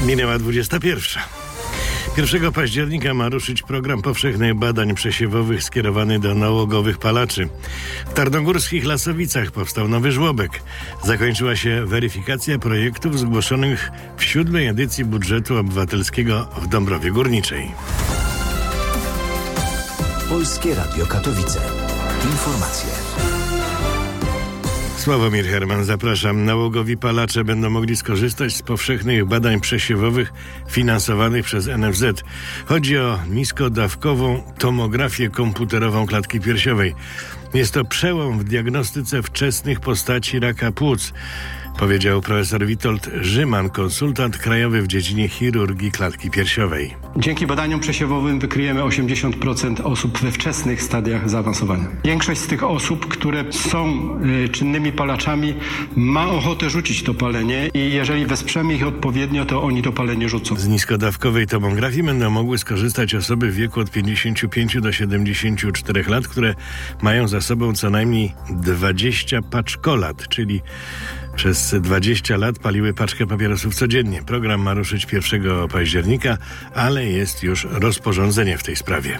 Minęła 21. 1 października ma ruszyć program powszechnych badań przesiewowych skierowany do nałogowych palaczy. W tarnogórskich Lasowicach powstał nowy żłobek. Zakończyła się weryfikacja projektów zgłoszonych w 7. edycji budżetu obywatelskiego w Dąbrowie Górniczej. Polskie Radio Katowice. Informacje. Sławomir Herman, zapraszam. Nałogowi palacze będą mogli skorzystać z powszechnych badań przesiewowych finansowanych przez NFZ. Chodzi o niskodawkową tomografię komputerową klatki piersiowej. Jest to przełom w diagnostyce wczesnych postaci raka płuc, powiedział profesor Witold Rzyman, konsultant krajowy w dziedzinie chirurgii klatki piersiowej. Dzięki badaniom przesiewowym wykryjemy 80% osób we wczesnych stadiach zaawansowania. Większość z tych osób, które są czynnymi palaczami, ma ochotę rzucić to palenie i jeżeli wesprzemy ich odpowiednio, to oni to palenie rzucą. Z niskodawkowej tomografii będą mogły skorzystać osoby w wieku od 55 do 74 lat, które mają za sobą co najmniej 20 paczkolat, czyli przez 20 lat paliły paczkę papierosów codziennie. Program ma ruszyć 1 października, ale jest już rozporządzenie w tej sprawie.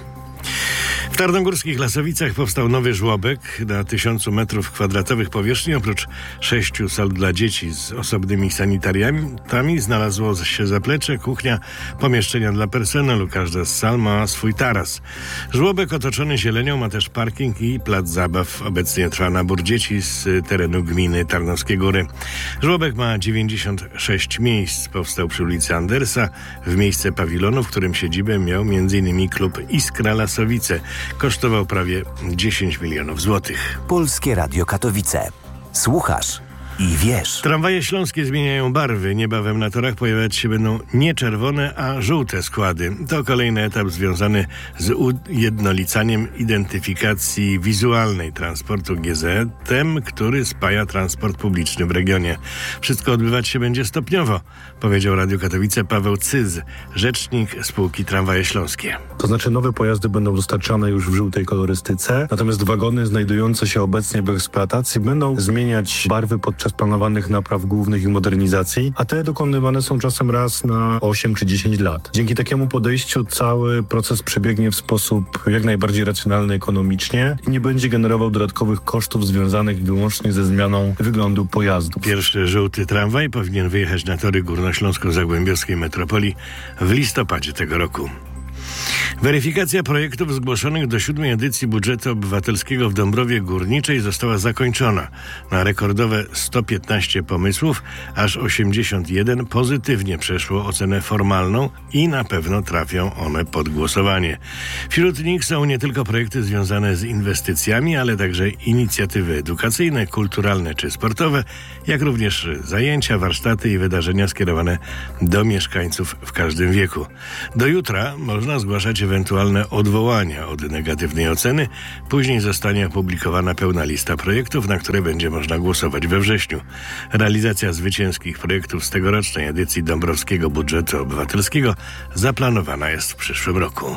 W tarnogórskich Lasowicach powstał nowy żłobek na 1000 m2 powierzchni. Oprócz 6 sal dla dzieci z osobnymi sanitariami znalazło się zaplecze, kuchnia, pomieszczenia dla personelu. Każda z sal ma swój taras. Żłobek otoczony zielenią ma też parking i plac zabaw. Obecnie trwa nabór dzieci z terenu gminy Tarnowskie Góry. Żłobek ma 96 miejsc. Powstał przy ulicy Andersa w miejsce pawilonu, w którym siedzibę miał m.in. klub Iskra Lasowice. Kosztował prawie 10 milionów złotych. Polskie Radio Katowice. Słuchasz i wiesz. Tramwaje śląskie zmieniają barwy. Niebawem na torach pojawiać się będą nie czerwone, a żółte składy. To kolejny etap związany z ujednolicaniem identyfikacji wizualnej transportu GZ-em, który spaja transport publiczny w regionie. Wszystko odbywać się będzie stopniowo, powiedział Radiu Katowice Paweł Cyz, rzecznik spółki Tramwaje Śląskie. To znaczy nowe pojazdy będą dostarczane już w żółtej kolorystyce, natomiast wagony znajdujące się obecnie w eksploatacji będą zmieniać barwy podczas planowanych napraw głównych i modernizacji, a te dokonywane są czasem raz na 8 czy 10 lat. Dzięki takiemu podejściu cały proces przebiegnie w sposób jak najbardziej racjonalny ekonomicznie i nie będzie generował dodatkowych kosztów związanych wyłącznie ze zmianą wyglądu pojazdu. Pierwszy żółty tramwaj powinien wyjechać na tory górnośląsko-zagłębiowskiej metropolii w listopadzie tego roku. Weryfikacja projektów zgłoszonych do 7. edycji budżetu obywatelskiego w Dąbrowie Górniczej została zakończona. Na rekordowe 115 pomysłów aż 81 pozytywnie przeszło ocenę formalną i na pewno trafią one pod głosowanie. Wśród nich są nie tylko projekty związane z inwestycjami, ale także inicjatywy edukacyjne, kulturalne czy sportowe, jak również zajęcia, warsztaty i wydarzenia skierowane do mieszkańców w każdym wieku. Do jutra można zgłaszać ewentualne odwołania od negatywnej oceny. Później zostanie opublikowana pełna lista projektów, na które będzie można głosować we wrześniu. Realizacja zwycięskich projektów z tegorocznej edycji Dąbrowskiego Budżetu Obywatelskiego zaplanowana jest w przyszłym roku.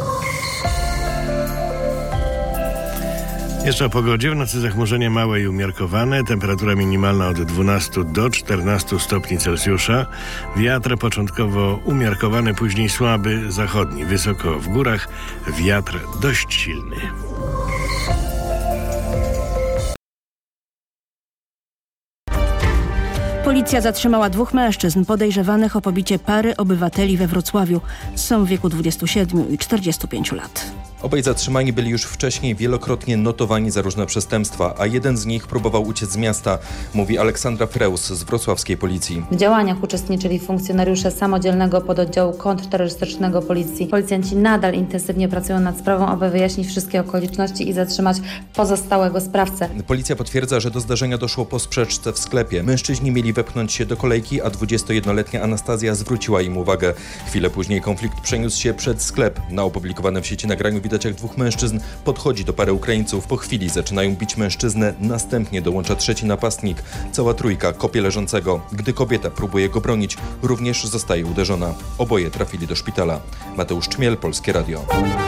Jeszcze o pogodzie. W nocy zachmurzenie małe i umiarkowane. Temperatura minimalna od 12 do 14 stopni Celsjusza. Wiatr początkowo umiarkowany, później słaby, zachodni. Wysoko w górach wiatr dość silny. Policja zatrzymała 2 mężczyzn podejrzewanych o pobicie pary obywateli we Wrocławiu. Są w wieku 27 i 45 lat. Obaj zatrzymani byli już wcześniej wielokrotnie notowani za różne przestępstwa, a jeden z nich próbował uciec z miasta, mówi Aleksandra Freus z wrocławskiej policji. W działaniach uczestniczyli funkcjonariusze samodzielnego pododdziału kontrterrorystycznego policji. Policjanci nadal intensywnie pracują nad sprawą, aby wyjaśnić wszystkie okoliczności i zatrzymać pozostałego sprawcę. Policja potwierdza, że do zdarzenia doszło po sprzeczce w sklepie. Mężczyźni mieli wepchnąć się do kolejki, a 21-letnia Anastazja zwróciła im uwagę. Chwilę później konflikt przeniósł się przed sklep. Na opublikowanym w sieci nagraniu widać, jak 2 mężczyzn podchodzi do pary Ukraińców. Po chwili zaczynają bić mężczyznę, następnie dołącza trzeci napastnik. Cała trójka kopie leżącego. Gdy kobieta próbuje go bronić, również zostaje uderzona. Oboje trafili do szpitala. Mateusz Czmiel, Polskie Radio.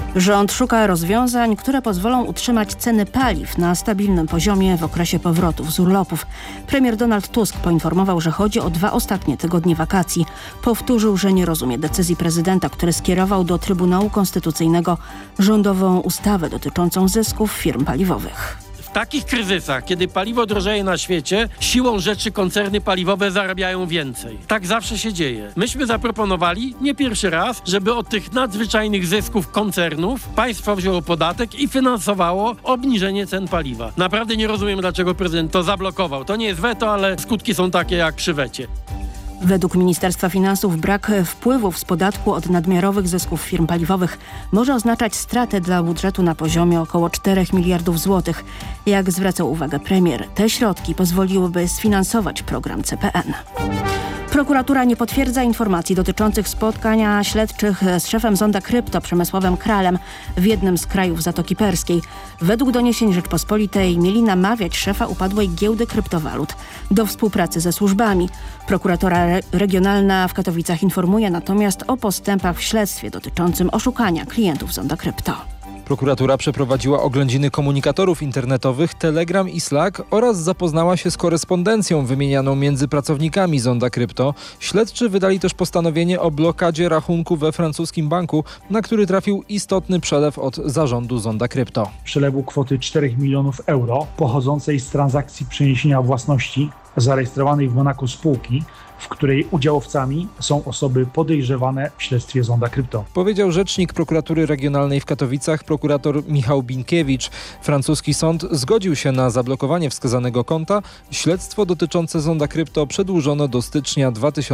Rząd szuka rozwiązań, które pozwolą utrzymać ceny paliw na stabilnym poziomie w okresie powrotów z urlopów. Premier Donald Tusk poinformował, że chodzi o 2 ostatnie tygodnie wakacji. Powtórzył, że nie rozumie decyzji prezydenta, który skierował do Trybunału Konstytucyjnego rządową ustawę dotyczącą zysków firm paliwowych. W takich kryzysach, kiedy paliwo drożeje na świecie, siłą rzeczy koncerny paliwowe zarabiają więcej. Tak zawsze się dzieje. Myśmy zaproponowali, nie pierwszy raz, żeby od tych nadzwyczajnych zysków koncernów państwo wzięło podatek i finansowało obniżenie cen paliwa. Naprawdę nie rozumiem, dlaczego prezydent to zablokował. To nie jest weto, ale skutki są takie jak przy wecie. Według Ministerstwa Finansów brak wpływów z podatku od nadmiarowych zysków firm paliwowych może oznaczać stratę dla budżetu na poziomie około 4 miliardów złotych. Jak zwracał uwagę premier, te środki pozwoliłyby sfinansować program CPN. Prokuratura nie potwierdza informacji dotyczących spotkania śledczych z szefem Zonda Krypto Przemysławem Kralem w jednym z krajów Zatoki Perskiej. Według doniesień Rzeczpospolitej mieli namawiać szefa upadłej giełdy kryptowalut do współpracy ze służbami. Prokuratura regionalna w Katowicach informuje natomiast o postępach w śledztwie dotyczącym oszukania klientów Zonda Krypto. Prokuratura przeprowadziła oględziny komunikatorów internetowych Telegram i Slack oraz zapoznała się z korespondencją wymienianą między pracownikami Zonda Krypto. Śledczy wydali też postanowienie o blokadzie rachunku we francuskim banku, na który trafił istotny przelew od zarządu Zonda Krypto. Przelewu kwoty 4 milionów euro pochodzącej z transakcji przeniesienia własności zarejestrowanej w Monaco spółki, w której udziałowcami są osoby podejrzewane w śledztwie Zonda Krypto. Powiedział rzecznik prokuratury regionalnej w Katowicach, prokurator Michał Binkiewicz. Francuski sąd zgodził się na zablokowanie wskazanego konta. Śledztwo dotyczące Zonda Krypto przedłużono do stycznia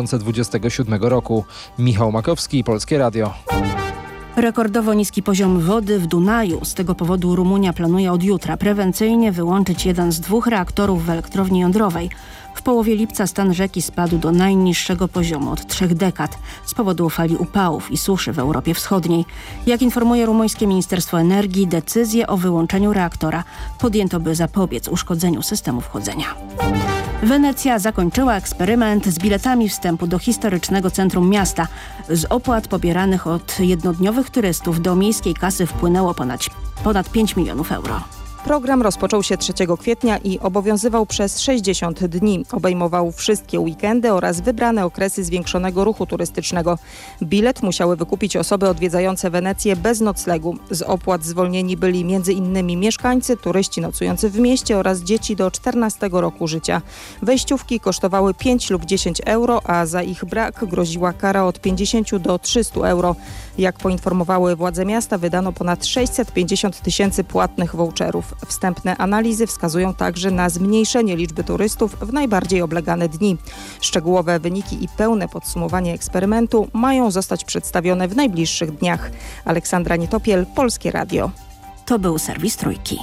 2027 roku. Michał Makowski, Polskie Radio. Rekordowo niski poziom wody w Dunaju. Z tego powodu Rumunia planuje od jutra prewencyjnie wyłączyć jeden z 2 reaktorów w elektrowni jądrowej. W połowie lipca stan rzeki spadł do najniższego poziomu od 3 dekad z powodu fali upałów i suszy w Europie Wschodniej. Jak informuje rumuńskie Ministerstwo Energii, decyzję o wyłączeniu reaktora podjęto, by zapobiec uszkodzeniu systemów chłodzenia. Wenecja zakończyła eksperyment z biletami wstępu do historycznego centrum miasta. Z opłat pobieranych od jednodniowych turystów do miejskiej kasy wpłynęło ponad 5 milionów euro. Program rozpoczął się 3 kwietnia i obowiązywał przez 60 dni. Obejmował wszystkie weekendy oraz wybrane okresy zwiększonego ruchu turystycznego. Bilet musiały wykupić osoby odwiedzające Wenecję bez noclegu. Z opłat zwolnieni byli m.in. mieszkańcy, turyści nocujący w mieście oraz dzieci do 14 roku życia. Wejściówki kosztowały 5 lub 10 euro, a za ich brak groziła kara od 50 do 300 euro. Jak poinformowały władze miasta, wydano ponad 650 000 płatnych voucherów. Wstępne analizy wskazują także na zmniejszenie liczby turystów w najbardziej oblegane dni. Szczegółowe wyniki i pełne podsumowanie eksperymentu mają zostać przedstawione w najbliższych dniach. Aleksandra Nietopiel, Polskie Radio. To był serwis Trójki.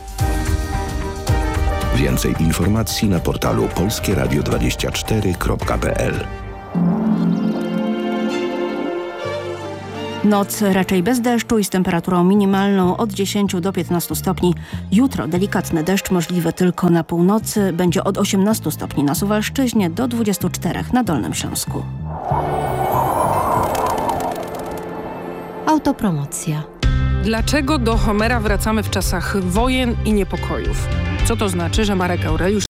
Więcej informacji na portalu polskieradio24.pl. Noc raczej bez deszczu i z temperaturą minimalną od 10 do 15 stopni. Jutro delikatny deszcz możliwy tylko na północy. Będzie od 18 stopni na Suwalszczyźnie do 24 na Dolnym Śląsku. Autopromocja. Dlaczego do Homera wracamy w czasach wojen i niepokojów? Co to znaczy, że Marek Aureliusz